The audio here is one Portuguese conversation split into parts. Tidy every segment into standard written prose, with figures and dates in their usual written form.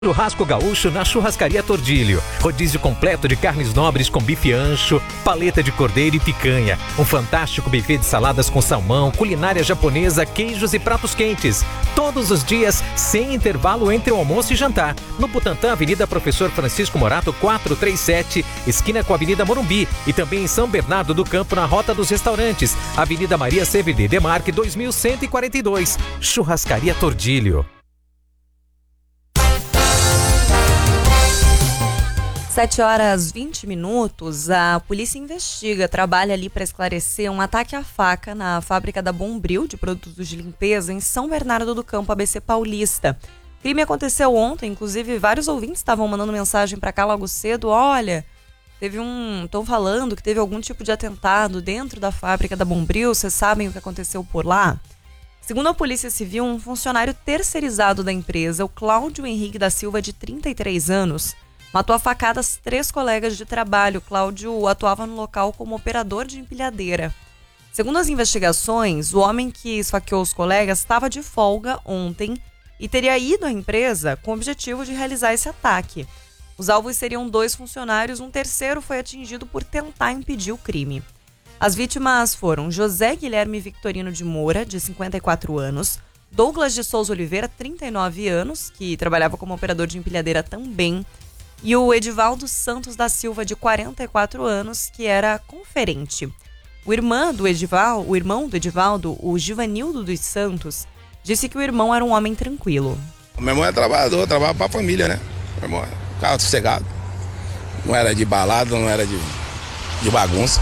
Churrasco gaúcho na Churrascaria Tordilho. Rodízio completo de carnes nobres com bife ancho, paleta de cordeiro e picanha. Um fantástico buffet de saladas com salmão, culinária japonesa, queijos e pratos quentes. Todos os dias, sem intervalo entre o almoço e jantar. No Butantã, Avenida Professor Francisco Morato, 437, esquina com a Avenida Morumbi. E também em São Bernardo do Campo, na Rota dos Restaurantes. Avenida Maria CVD Demarque, 2142. Churrascaria Tordilho. 7h20, a polícia investiga, trabalha ali para esclarecer um ataque à faca na fábrica da Bombril de produtos de limpeza em São Bernardo do Campo, ABC Paulista. O crime aconteceu ontem, inclusive vários ouvintes estavam mandando mensagem para cá logo cedo. Olha, estão falando que teve algum tipo de atentado dentro da fábrica da Bombril, vocês sabem o que aconteceu por lá? Segundo a Polícia Civil, um funcionário terceirizado da empresa, o Cláudio Henrique da Silva, de 33 anos, matou a facadas 3 colegas de trabalho. Cláudio atuava no local como operador de empilhadeira. Segundo as investigações, o homem que esfaqueou os colegas estava de folga ontem e teria ido à empresa com o objetivo de realizar esse ataque. Os alvos seriam 2 funcionários, um terceiro foi atingido por tentar impedir o crime. As vítimas foram José Guilherme Victorino de Moura, de 54 anos, Douglas de Souza Oliveira, 39 anos, que trabalhava como operador de empilhadeira também, e o Edivaldo Santos da Silva, de 44 anos, que era conferente. O irmão do Edivaldo, o Givanildo dos Santos, disse que o irmão era um homem tranquilo. O meu irmão é trabalhador, trabalha para a família, né? Meu irmão é carro sossegado. Não era de balada, não era de bagunça.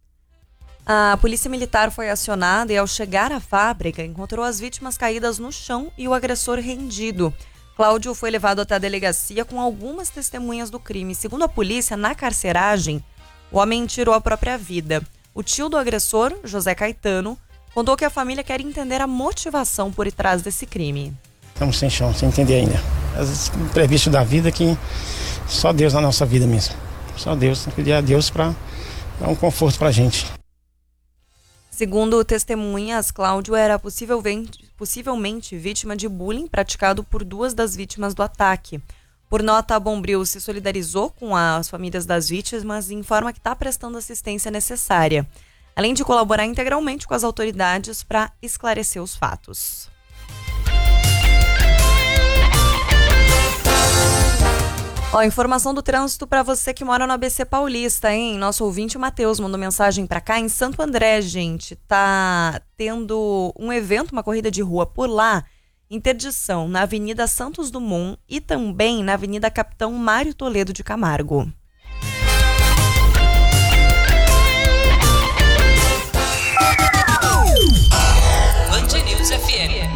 A polícia militar foi acionada e, ao chegar à fábrica, encontrou as vítimas caídas no chão e o agressor rendido. Cláudio foi levado até a delegacia com algumas testemunhas do crime. Segundo a polícia, na carceragem, o homem tirou a própria vida. O tio do agressor, José Caetano, contou que a família quer entender a motivação por trás desse crime. Estamos sem chão, sem entender ainda. Os imprevistos da vida que só Deus na nossa vida mesmo. Só Deus, pedir a Deus para dar um conforto para a gente. Segundo testemunhas, Cláudio era possivelmente vítima de bullying praticado por 2 das vítimas do ataque. Por nota, a Bombril se solidarizou com as famílias das vítimas e informa que está prestando assistência necessária, além de colaborar integralmente com as autoridades para esclarecer os fatos. Informação do trânsito para você que mora no ABC Paulista, hein? Nosso ouvinte Matheus mandou mensagem para cá. Em Santo André, gente, tá tendo um evento, uma corrida de rua por lá, interdição na Avenida Santos Dumont e também na Avenida Capitão Mário Toledo de Camargo. Band News FM.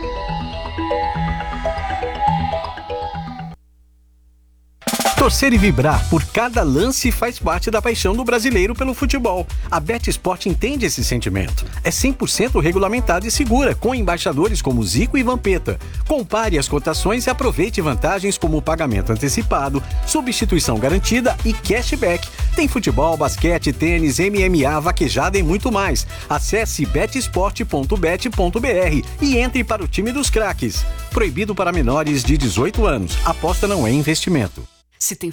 Torcer e vibrar por cada lance faz parte da paixão do brasileiro pelo futebol. A BetSport entende esse sentimento. É 100% regulamentada e segura, com embaixadores como Zico e Vampeta. Compare as cotações e aproveite vantagens como pagamento antecipado, substituição garantida e cashback. Tem futebol, basquete, tênis, MMA, vaquejada e muito mais. Acesse betsport.bet.br e entre para o time dos craques. Proibido para menores de 18 anos. Aposta não é investimento. Se tem